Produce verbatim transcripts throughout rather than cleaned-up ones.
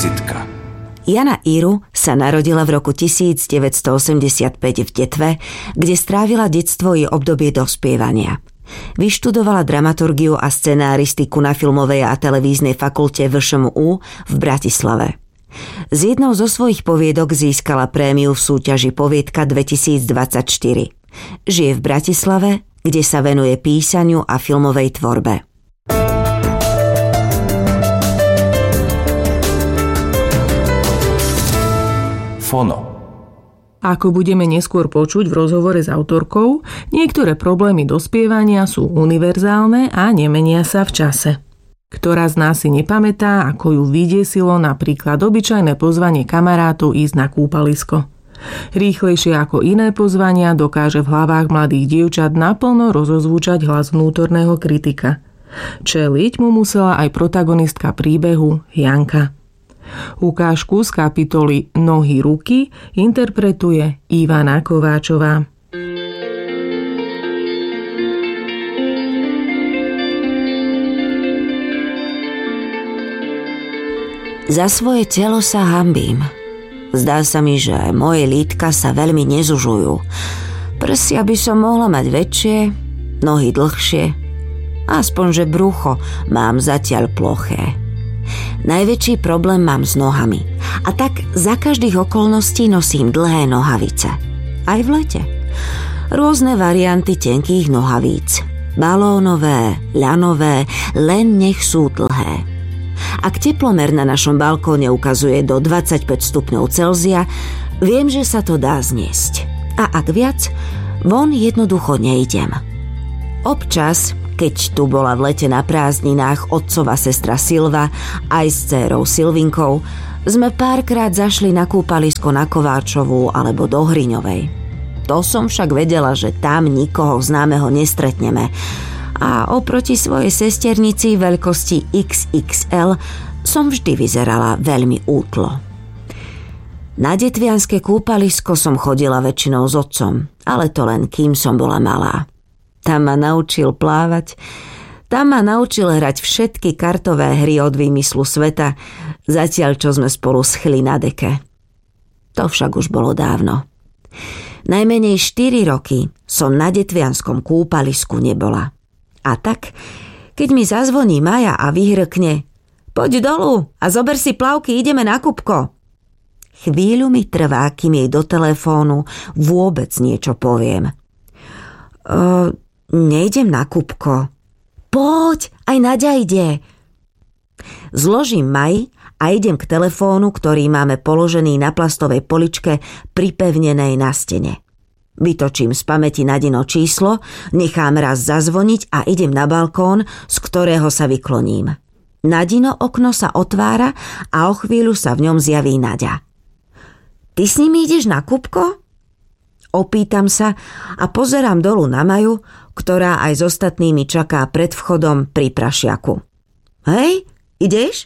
Vizitka. Jana Iru sa narodila v roku devätnásťstoosemdesiatpäť v Detve, kde strávila detstvo i obdobie dospievania. Vyštudovala dramaturgiu a scenáristiku na filmovej a televíznej fakulte vé š em ú v Bratislave. Z jednou zo svojich poviedok získala prémiu v súťaži Poviedka dvetisícdvadsaťštyri. Žije v Bratislave, kde sa venuje písaniu a filmovej tvorbe. Fono. Ako budeme neskôr počuť v rozhovore s autorkou, niektoré problémy dospievania sú univerzálne a nemenia sa v čase. Ktorá z nás si nepamätá, ako ju vydesilo napríklad obyčajné pozvanie kamarátu ísť na kúpalisko. Rýchlejšie ako iné pozvania dokáže v hlavách mladých dievčat naplno rozozvúčať hlas vnútorného kritika. Čeliť mu musela aj protagonistka príbehu Janka. Ukážku z kapitoly Nohy ruky interpretuje Ivana Kováčová. Za svoje telo sa hanbím. Zdá sa mi, že moje lítka sa veľmi nezužujú. Prsia by som mohla mať väčšie, nohy dlhšie. Aspoň, že brucho mám zatiaľ ploché. Najväčší problém mám s nohami. A tak za každých okolností nosím dlhé nohavice. Aj v lete. Rôzne varianty tenkých nohavíc. Balónové, ľanové, len nech sú dlhé. Ak teplomer na našom balkóne ukazuje do dvadsaťpäť stupňov Celzia, viem, že sa to dá zniesť. A ak viac, von jednoducho nejdem. Občas, keď tu bola v lete na prázdninách otcova sestra Silva aj s dcérou Silvinkou, sme párkrát zašli na kúpalisko na Kováčovú alebo do Hriňovej. To som však vedela, že tam nikoho známeho nestretneme a oproti svojej sesternici veľkosti iks iks el som vždy vyzerala veľmi útlo. Na detvianske kúpalisko som chodila väčšinou s otcom, ale to len kým som bola malá. Tam ma naučil plávať, tam ma naučil hrať všetky kartové hry od výmyslu sveta, zatiaľ čo sme spolu schli na deke. To však už bolo dávno. Najmenej štyri roky som na detvianskom kúpalisku nebola. A tak, keď mi zazvoní Maja a vyhrkne: "Poď dolu a zober si plavky, ideme na Kupko." Chvíľu mi trvá, kým jej do telefónu vôbec niečo poviem. Uh, Nejdem na Kupko. Poď, aj Naďa ide. Zložím Maj a idem k telefónu, ktorý máme položený na plastovej poličke pripevnenej na stene. Vytočím z pamäti Nadino číslo, nechám raz zazvoniť a idem na balkón, z ktorého sa vykloním. Nadino okno sa otvára a o chvíľu sa v ňom zjaví Naďa. Ty s nimi ideš na Kupko? Opýtam sa a pozerám dolu na Maju, ktorá aj s ostatnými čaká pred vchodom pri prašiaku. Hej, ideš?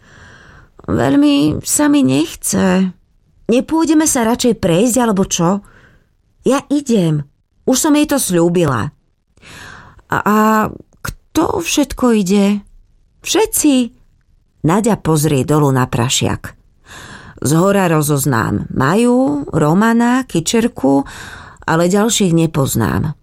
Veľmi sa mi nechce. Nepôjdeme sa radšej prejsť, alebo čo? Ja idem. Už som jej to sľúbila. A, a kto všetko ide? Všetci. Naďa pozrie dolu na prašiak. Zhora rozoznám Maju, Romana, Kičerku, ale ďalších nepoznám.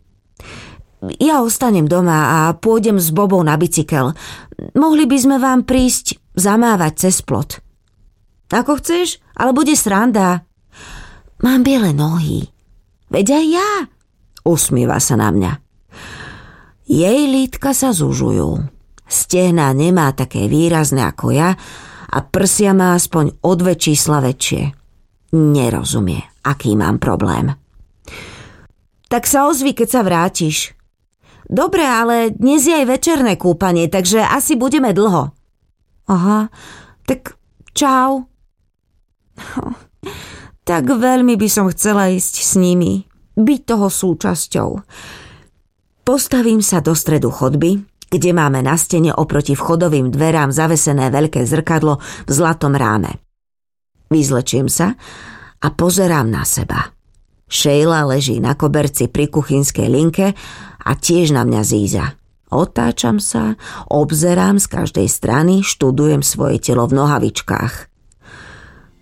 Ja ostanem doma a pôjdem s Bobou na bicykel. Mohli by sme vám prísť zamávať cez plot. Ako chceš, ale bude sranda. Mám biele nohy. Veď aj ja. Usmieva sa na mňa. Jej lítka sa zužujú. Stehná nemá také výrazné ako ja a prsia má aspoň o dve čísla väčšie. Nerozumie, aký mám problém. Tak sa ozvi, keď sa vrátiš. Dobre, ale dnes je aj večerné kúpanie, takže asi budeme dlho. Aha, tak čau. Tak veľmi by som chcela ísť s nimi, byť toho súčasťou. Postavím sa do stredu chodby, kde máme na stene oproti vchodovým dverám zavesené veľké zrkadlo v zlatom ráme. Vyzlečím sa a pozerám na seba. Sheila leží na koberci pri kuchynskej linke a tiež na mňa zíza. Otáčam sa, obzerám z každej strany, študujem svoje telo v nohavičkách.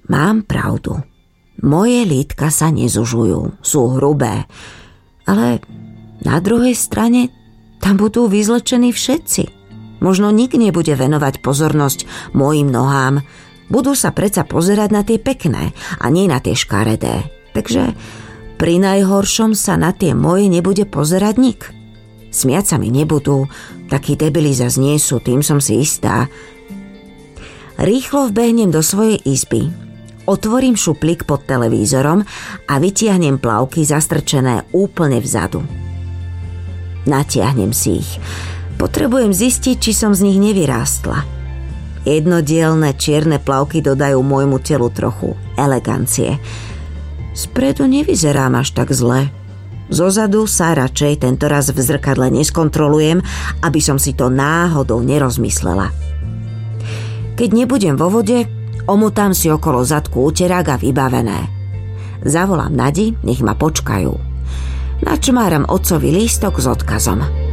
Mám pravdu. Moje lítka sa nezužujú, sú hrubé. Ale na druhej strane tam budú vyzlečení všetci. Možno nik nebude venovať pozornosť mojim nohám. Budú sa predsa pozerať na tie pekné a nie na tie škaredé. Takže pri najhoršom sa na tie moje nebude pozerať nik. Smiať sa mi nebudú, takí debili zas nie sú, tým som si istá. Rýchlo vbehnem do svojej izby. Otvorím šuplík pod televízorom a vytiahnem plavky zastrčené úplne vzadu. Natiahnem si ich. Potrebujem zistiť, či som z nich nevyrástla. Jednodielne čierne plavky dodajú môjmu telu trochu elegancie. Spredu nevyzerám až tak zle. Zozadu sa radšej tentoraz v zrkadle neskontrolujem, aby som si to náhodou nerozmyslela. Keď nebudem vo vode, omotám si okolo zadku úterák a vybavené. Zavolám Nadi, nech ma počkajú. Načmáram otcovi lístok s odkazom.